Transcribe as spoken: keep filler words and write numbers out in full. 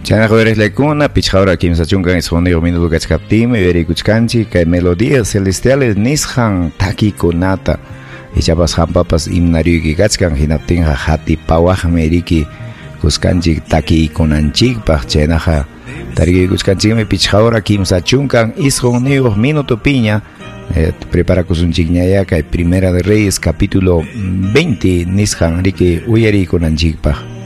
Chana jóvenes lecuna, pichahora kim sachungan es jonigo minuto gachkaptim, veri kuchkanchi, que melodías celestiales nishan taki konata. Y chapas jampapas imnariuki gachkan hinaptinja hati pawaj meriki kuskanchi taki konanchik pach chenaja. Tarigi kuchkanchi me pichahora kim sachungan es jonigo minuto piña. Eh, prepara kusunchikñaya kay Primera de Reyes capítulo veinte nishan riki uyari konanchik pach.